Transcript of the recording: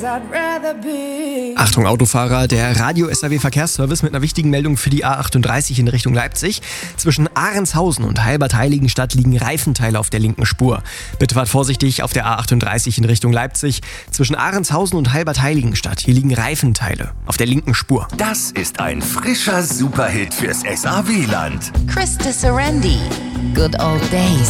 Achtung Autofahrer, der Radio-SAW-Verkehrsservice mit einer wichtigen Meldung für die A38 in Richtung Leipzig. Zwischen Ahrenshausen und Halbertheiligenstadt liegen Reifenteile auf der linken Spur. Bitte fahrt vorsichtig auf der A38 in Richtung Leipzig. Zwischen Ahrenshausen und Halbertheiligenstadt, hier liegen Reifenteile auf der linken Spur. Das ist ein frischer Superhit fürs SAW-Land. Krista Serendi, Good Old Days.